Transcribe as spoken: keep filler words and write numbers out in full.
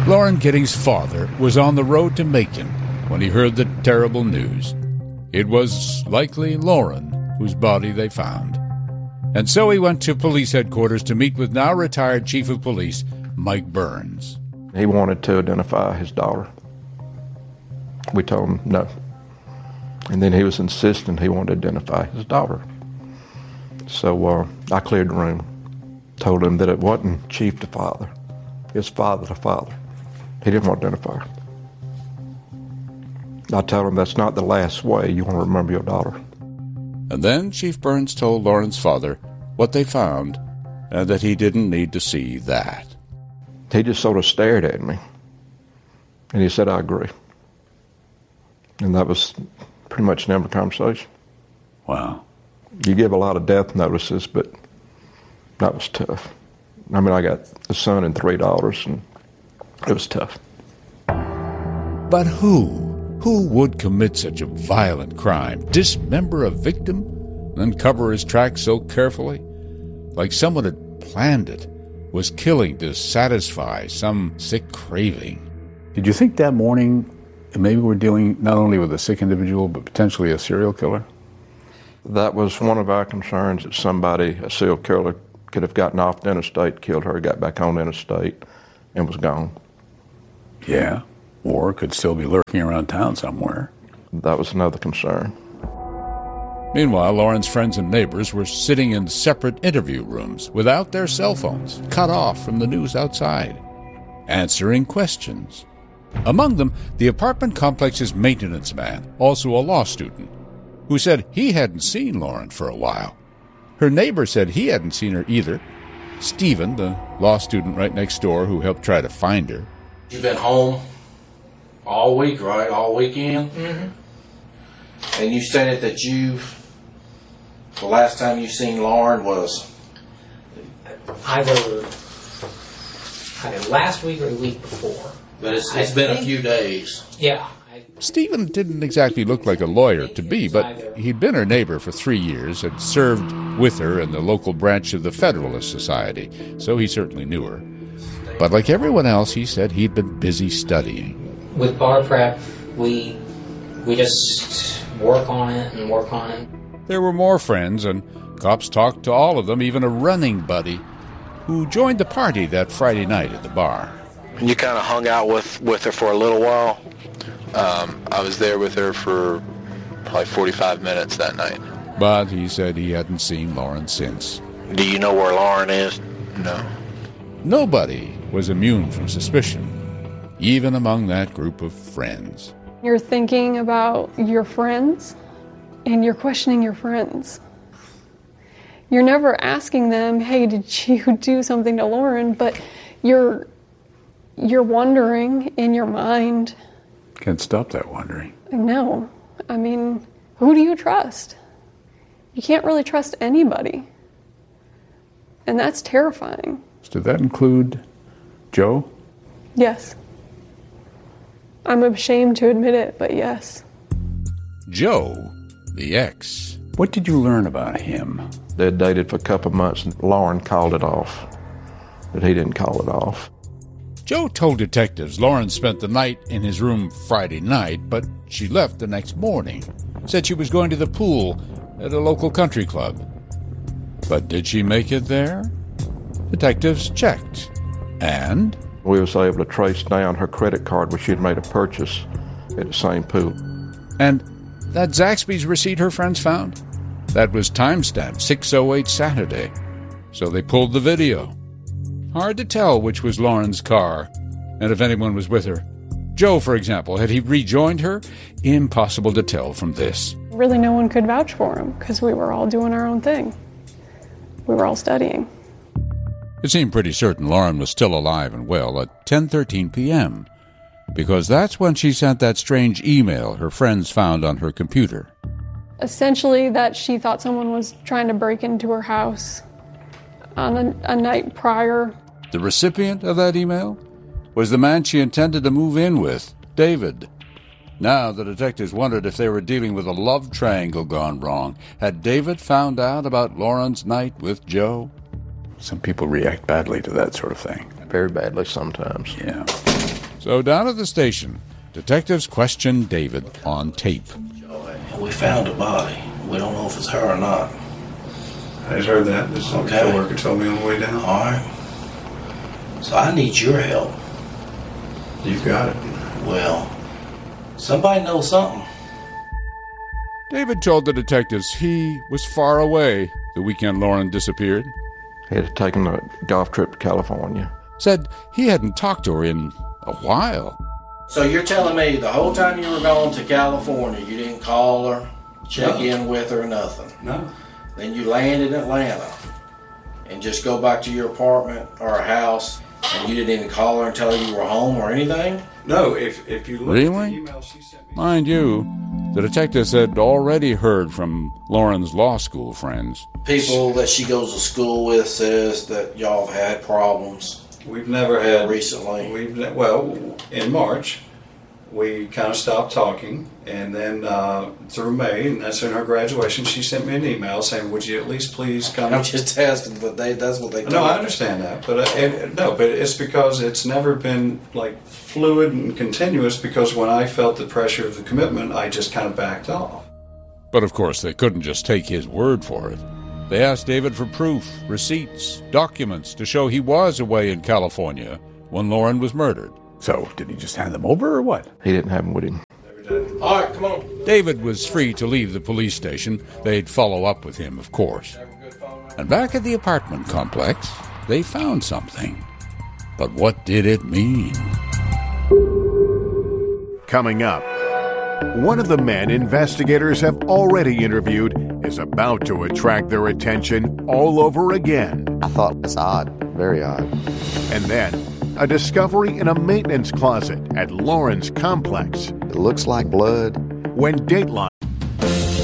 Lauren Giddings' father was on the road to Macon when he heard the terrible news. It was likely Lauren whose body they found. And so he went to police headquarters to meet with now retired Chief of Police Mike Burns. He wanted to identify his daughter. We told him no. And then he was insisting he wanted to identify his daughter. So uh, I cleared the room, told him that it wasn't Chief the father, it's father the father. He didn't want to identify her. I told him that's not the last way you want to remember your daughter. And then Chief Burns told Lauren's father what they found and that he didn't need to see that. He just sort of stared at me, and he said, I agree. And that was pretty much the end of the conversation. Wow. You give a lot of death notices, but that was tough. I mean, I got a son and three daughters, and it was tough. But who, who would commit such a violent crime, dismember a victim, and cover his tracks so carefully? Like someone had planned it, was killing to satisfy some sick craving. Did you think that morning maybe we're dealing not only with a sick individual, but potentially a serial killer? That was one of our concerns, that somebody, a serial killer, could have gotten off the interstate, killed her, got back on the interstate, and was gone. Yeah, or could still be lurking around town somewhere. That was another concern. Meanwhile, Lauren's friends and neighbors were sitting in separate interview rooms without their cell phones, cut off from the news outside, answering questions. Among them, the apartment complex's maintenance man, also a law student, who said he hadn't seen Lauren for a while. Her neighbor said he hadn't seen her either. Stephen, the law student right next door who helped try to find her. You've been home all week, right? All weekend? Mm-hmm. And you stated that you, the last time you seen Lauren was? Either, either last week or the week before. But it's, it's been a few days. Yeah. Stephen didn't exactly look like a lawyer to be, but he'd been her neighbor for three years, had served with her in the local branch of the Federalist Society, so he certainly knew her. But like everyone else, he said he'd been busy studying. With bar prep, we we just work on it and work on it. There were more friends, and cops talked to all of them, even a running buddy who joined the party that Friday night at the bar. You kind of hung out with, with her for a little while. Um, I was there with her for probably forty-five minutes that night. But he said he hadn't seen Lauren since. Do you know where Lauren is? No. Nobody was immune from suspicion, even among that group of friends. You're thinking about your friends, and you're questioning your friends. You're never asking them, hey, did you do something to Lauren? But you're you're wondering in your mind. Can't stop that wondering. No. I mean, who do you trust? You can't really trust anybody. And that's terrifying. Did that include Joe? Yes. I'm ashamed to admit it, but yes. Joe, the ex. What did you learn about him? They had dated for a couple of months, and Lauren called it off, but he didn't call it off. Joe told detectives Lauren spent the night in his room Friday night, but she left the next morning. Said she was going to the pool at a local country club. But did she make it there? Detectives checked. And? We was able to trace down her credit card where she had made a purchase at the same pool. And that Zaxby's receipt her friends found? That was timestamped six oh eight Saturday. So they pulled the video. Hard to tell which was Lauren's car, and if anyone was with her. Joe, for example, had he rejoined her? Impossible to tell from this. Really, no one could vouch for him, because we were all doing our own thing. We were all studying. It seemed pretty certain Lauren was still alive and well at ten thirteen p.m., because that's when she sent that strange email her friends found on her computer. Essentially, that she thought someone was trying to break into her house on a, a night prior. The recipient of that email was the man she intended to move in with, David. Now the detectives wondered if they were dealing with a love triangle gone wrong. Had David found out about Lauren's night with Joe? Some people react badly to that sort of thing. Very badly sometimes. Yeah. So down at the station, detectives questioned David on tape. We found a body. We don't know if it's her or not. I just heard that. This Okay. coworker told me on the way down. All right. So I need your help. You've got it. Well, somebody knows something. David told the detectives he was far away the weekend Lauren disappeared. He had taken a golf trip to California. Said he hadn't talked to her in a while. So you're telling me the whole time you were going to California, you didn't call her, check No. in with her, nothing? No. Then you land in Atlanta and just go back to your apartment or house, and you didn't even call her and tell her you were home or anything? No, if, if you look Really? at the email she sent me. Mind you, the detectives had already heard from Lauren's law school friends. People that she goes to school with says that y'all have had problems We've never had. recently. We've ne- Well, in March, we kind of stopped talking. And then uh, through May, and that's in her graduation, she sent me an email saying, would you at least please come? I'm just asking, but they that's what they told No, I me. understand that, but uh, it, no, but it's because it's never been like fluid and continuous. Because when I felt the pressure of the commitment, I just kind of backed off. But of course, they couldn't just take his word for it. They asked David for proof, receipts, documents to show he was away in California when Lauren was murdered. So, did he just hand them over or what? He didn't have them with him. All right, come on. David was free to leave the police station. They'd follow up with him, of course. And back at the apartment complex, they found something. But what did it mean? Coming up, one of the men investigators have already interviewed is about to attract their attention all over again. I thought it was odd, very odd. And then, a discovery in a maintenance closet at Lauren's complex. It looks like blood. When Dateline